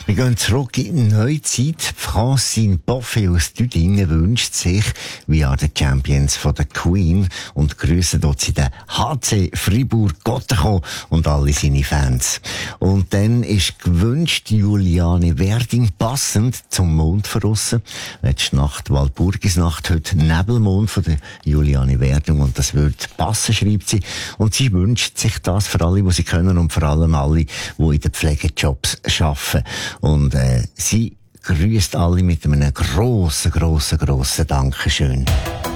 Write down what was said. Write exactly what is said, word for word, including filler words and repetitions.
Wir gehen zurück in die Neuzeit. Francine Boffet aus Düdingen wünscht sich We Are the Champions von der Queen und grüßen dort sie den H C Fribourg-Gotteron und alle seine Fans. Und dann ist gewünscht Juliane Werding passend zum Mond verrissen. Letzte Nacht Walpurgisnacht, heute Nebelmond von der Juliane Werding und das wird passen, schreibt sie. Und sie wünscht sich das für alle, die sie können und vor allem alle, die in den Pflegejobs arbeiten. Und äh, sie grüßt alle mit einem grossen, grossen, grossen Dankeschön.